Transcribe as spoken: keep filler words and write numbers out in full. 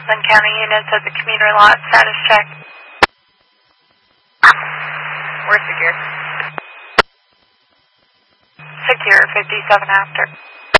Linn County units at the commuter lot, status check. Where's Secure? Secure, fifty-seven after.